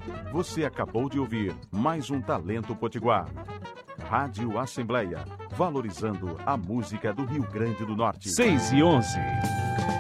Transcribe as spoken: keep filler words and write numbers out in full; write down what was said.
Você acabou de ouvir mais um Talento Potiguar. Rádio Assembleia, valorizando a música do Rio Grande do Norte. seis e onze.